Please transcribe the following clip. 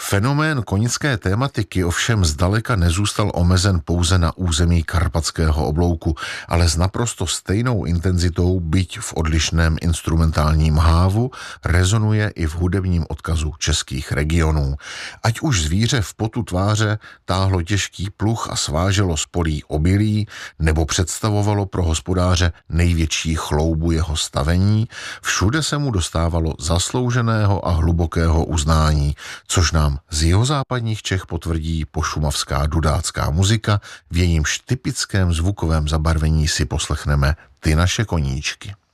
Fenomén konické tématiky ovšem zdaleka nezůstal omezen pouze na území Karpatského oblouku, ale s naprosto stejnou intenzitou, byť v odlišném instrumentálním hávu, rezonuje i v hudebním odkazu českých regionů. Ať už zvíře v potu tváře táhlo těžký pluh a sváželo z polí obilí, nebo představovalo pro hospodáře největší chloubu jeho stavení, všude se mu dostávalo zaslouženého a hlubokého uznání, což nám z jihozápadních Čech potvrdí pošumavská dudácká muzika, v jejímž typickém zvukovém zabarvení si poslechneme Ty naše koníčky.